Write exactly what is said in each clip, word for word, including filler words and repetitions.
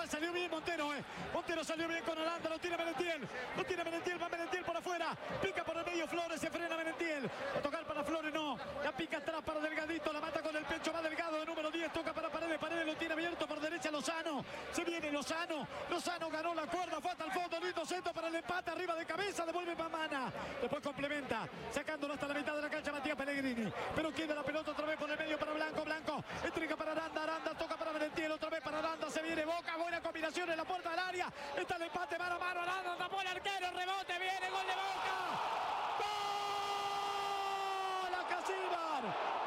igual salió bien Montero, eh. Montero salió bien con Aranda, lo tiene Merentiel. Lo tiene Merentiel, va Merentiel por afuera. Pica por el medio Flores, se frena Merentiel. A tocar para Flores, no. La pica atrás para Delgadito, la mata con el pecho, va Delgado de número diez, toca para Paredes. Paredes lo tiene abierto por derecha Lozano. Se viene Lozano. Lozano ganó la cuerda, fue hasta el fondo. Lindo centro para el empate, arriba de cabeza, devuelve Mamana. Después complementa, sacándolo hasta la mitad de la cancha Matías Pellegrini. Pero queda la pelota otra vez por el medio para Blanco. Blanco entrega para Aranda. Aranda toca para Merentiel, otra vez para Aranda. Se viene Boca, buena combinación en la puerta del área. Está el empate mano a mano. Aranda tapó el arquero, rebote, viene gol de Boca. ¡Gol! A Casíbar.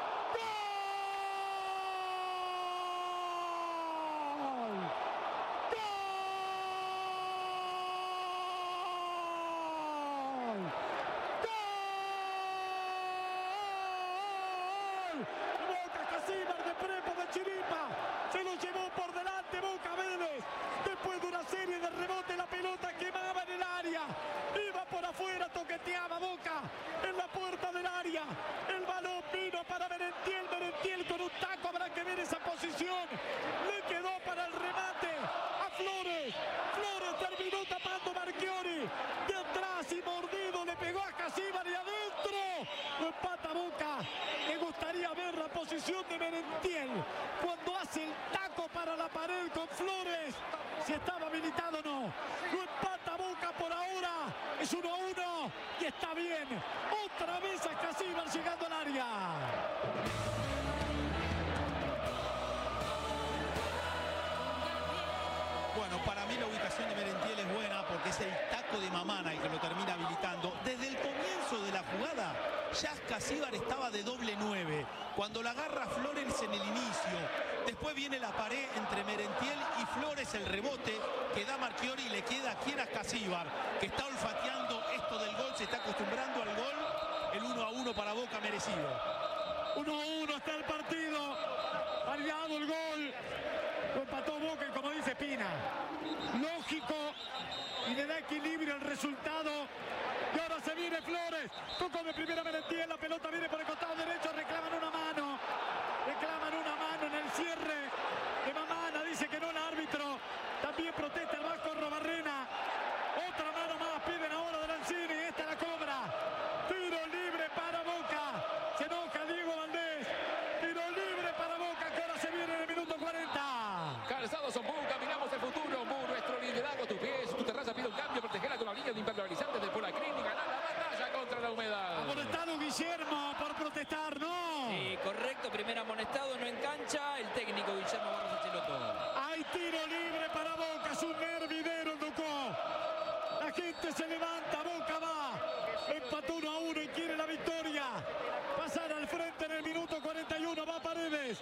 Afuera toqueteaba Boca en la puerta del área. El balón vino para Merentiel. Merentiel con un taco, habrá que ver esa posición. Le quedó para el remate a Flores. Flores terminó tapando Marchiori. De atrás y mordido le pegó a Casíbar y adentro. Lo empata Boca. Me gustaría ver la posición de Merentiel cuando hace el taco para la pared con Flores. Si estaba habilitado o no. Lo empata Boca por ahora. Es uno a uno y está bien. Otra vez a Casíbar llegando al área. Bueno, para mí la ubicación de Merentiel es buena porque es el taco de Mamana el que lo termina habilitando. Desde el comienzo de la jugada, ya Casíbar estaba de doble nueve. Cuando la agarra Flores en el inicio, después viene la pared entre Merentiel y Flores, el rebote que da Marchiori y le queda a quien a Casíbar, que está olfateando esto del gol, se está acostumbrando al gol. El uno a uno para Boca merecido. uno a uno está el partido. Variado el gol. Lo empató Boca y como dice Pina, lógico y le da equilibrio al resultado. Y ahora se viene Flores. Tocó de primera Merentiel. La pelota viene por el costado derecho. Reclaman una mano. Reclaman una mano en el cierre de Mamana. Dice que no el árbitro. También protesta el Vasco Robarrena. Otra mano más piden ahora de Lanzini. Esta la cobra. Tiro libre para Boca. Se enoja Diego Valdés. Tiro libre para Boca que ahora se viene en el minuto cuarenta. Calzados son Boca, miramos el futuro. Mu, nuestro liderazgo, tus pies, tu terraza pide un cambio. Protegela con la línea de impermeabilizantes de Polacrin y ganar la batalla contra la humedad. Amonestado Guillermo por protestar, ¿no? Sí, correcto, primer amonestado, no en cancha. El técnico Guillermo Barros Echeloto. Hay tiro libre para Boca, es un nervidero, tocó. La gente se levanta, Boca va. Empató uno a uno y quiere la victoria. Pasar al frente en el minuto cuarenta y uno, va Paredes.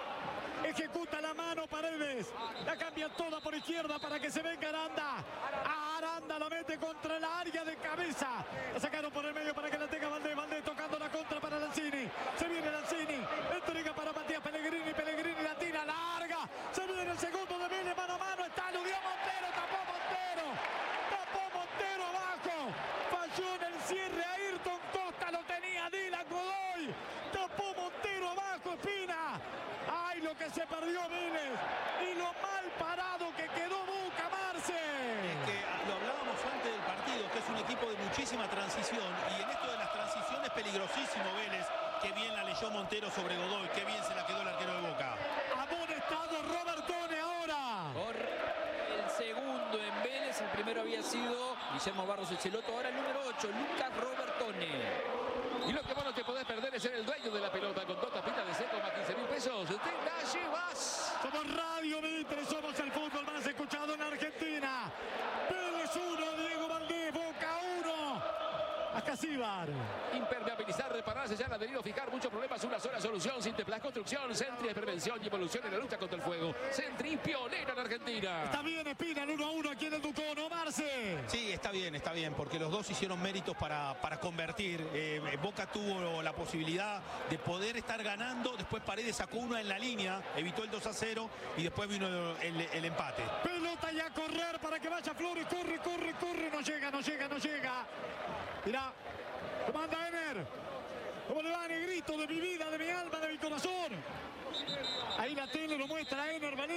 Ejecuta la mano Paredes. La cambia toda por izquierda para que se venga Aranda. Aranda la mete contra el área de cabeza. La sacaron por el medio para que la tenga Valdés. Valdés tocando la contra para Lanzini. Se viene Lanzini. Entrega para Matías Pellegrini. Pellegrini la tira larga. Se viene el segundo de Vélez. Mano a mano. Está, aludió Montero. Tapó Montero. Tapó Montero abajo. Falló en el cierre. Ayrton Costa lo tenía. Dylan Godoy. Tapó Montero abajo. Espina. ¡Ay, lo que se perdió Vélez! Y lo mal parado que quedó Boca, Marce. Es que lo hablábamos antes del partido, que es un equipo de muchísima transición. Y en esto de las transiciones, peligrosísimo Vélez. Qué bien la leyó Montero sobre Godoy. Qué bien se la quedó el arquero de Boca. Amonestado Robertone ahora. Por el segundo en Vélez. El primero había sido Guillermo Barros Echeloto. Ahora el número ocho, Lucas Robertone. Y lo que vos no te podés perder es ser el dueño de la pelota con dos tapitas de seco más quince mil pesos. Te la llevas. Somos Radio Mitre, somos el fútbol más escuchado en Argentina. Vélez uno, Diego Valdés, Boca uno. A Casíbar. Impermeabilizar, reparar, sellar, adherir o fijar. Muchos problemas, una sola solución. Sinteplas Construcción, Sentry de prevención y evolución en la lucha contra el fuego. Sentry, pionero en Argentina. Está bien Espina, el uno a uno aquí en el Ducó, ¿no, Marce? Sí, está bien, está bien, porque los dos hicieron méritos para, para convertir. Eh, Boca tuvo la posibilidad de poder estar ganando. Después Paredes sacó una en la línea, evitó el dos a cero y después vino el, el empate. Pelota y a correr para que vaya Flores. Corre, corre, corre. No llega, no llega, no llega. Mirá, comanda Ener. ¿Cómo le va, negrito de mi vida, de mi alma, de mi corazón? Ahí la tele lo muestra Ener.